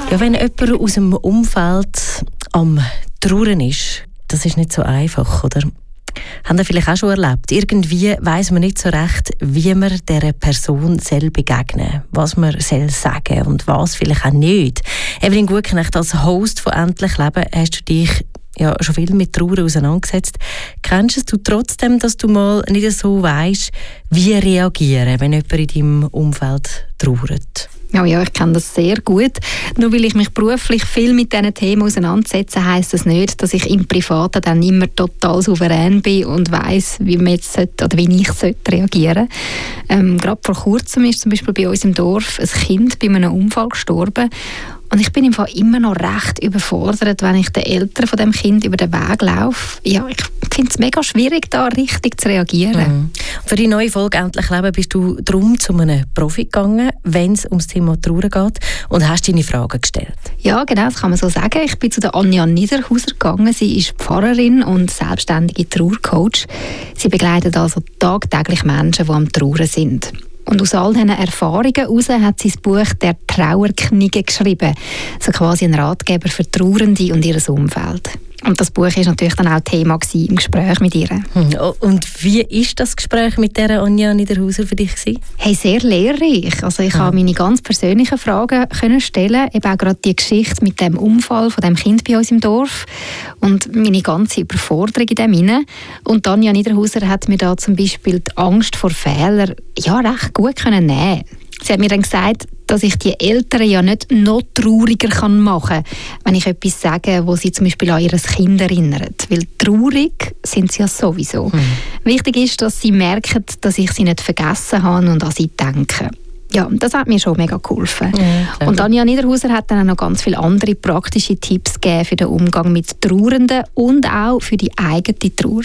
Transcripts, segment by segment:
Ja, wenn jemand aus dem Umfeld am Trauern ist, das ist nicht so einfach, oder? Haben Sie vielleicht auch schon erlebt? Irgendwie weiss man nicht so recht, wie man dieser Person begegnen soll, was man sagen soll und was vielleicht auch nicht. Evelyn Gutknecht, als Host von «Endlich Leben» hast du dich ja schon viel mit Trauer auseinandergesetzt. Kennst du trotzdem, dass du mal nicht so weisst, wie reagieren, wenn jemand in deinem Umfeld trauert? Ja, ich kenne das sehr gut. Nur weil ich mich beruflich viel mit diesen Themen auseinandersetze, heisst das nicht, dass ich im Privaten dann immer total souverän bin und weiss, wie man jetzt oder wie ich reagieren sollte. Gerade vor kurzem ist zum Beispiel bei uns im Dorf ein Kind bei einem Unfall gestorben. Und ich bin im Fall immer noch recht überfordert, wenn ich den Eltern von dem Kind über den Weg laufe. Ja, ich finde es mega schwierig, da richtig zu reagieren. Für die neue Folge «Endlich Leben» bist du darum zu einem Profi gegangen, wenn es ums Thema Trauer geht, und hast deine Fragen gestellt. Ja, genau, das kann man so sagen. Ich bin zu der Anja Niederhauser gegangen. Sie ist Pfarrerin und selbstständige Trauercoach. Sie begleitet also tagtäglich Menschen, die am Trauern sind. Und aus all diesen Erfahrungen heraus hat sie das Buch «Der Trauerknigge» geschrieben. So quasi ein Ratgeber für Trauernde und ihr Umfeld. Und das Buch war natürlich dann auch Thema im Gespräch mit ihr. Und wie war das Gespräch mit dieser Anja Niederhauser für dich? Hey, sehr lehrreich. Also ich konnte meine ganz persönlichen Fragen stellen. Eben auch gerade die Geschichte mit dem Unfall von dem Kind bei uns im Dorf. Und meine ganze Überforderung in dem hinein. Und Anja Niederhauser hat mir da zum Beispiel die Angst vor Fehlern recht gut nehmen. Sie hat mir dann gesagt, dass ich die Eltern ja nicht noch trauriger machen kann, wenn ich etwas sage, wo sie zum Beispiel an ihr Kind erinnert. Weil traurig sind sie ja sowieso. Wichtig ist, dass sie merken, dass ich sie nicht vergessen habe und an sie denke. Ja, das hat mir schon mega geholfen. Ja, und Anja Niederhauser hat dann auch noch ganz viele andere praktische Tipps gegeben für den Umgang mit Trauernden und auch für die eigene Trauer.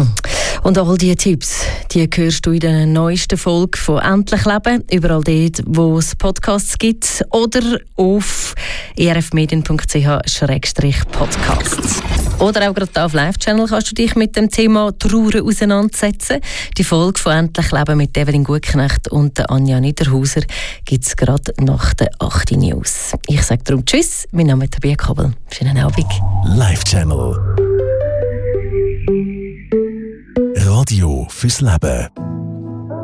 Und all diese Tipps, die hörst du in der neuesten Folge von «Endlich Leben», überall dort, wo es Podcasts gibt, oder auf erfmedien.ch/podcasts. Oder auch gerade auf Live-Channel kannst du dich mit dem Thema Trauer auseinandersetzen. Die Folge von «Endlich Leben» mit Evelyn Gutknecht und Anja Niederhauser gibt es gerade nach der 8. News. Ich sage darum Tschüss, mein Name ist Tabea Kabel. Schönen Abend. Live-Channel. Radio fürs Leben.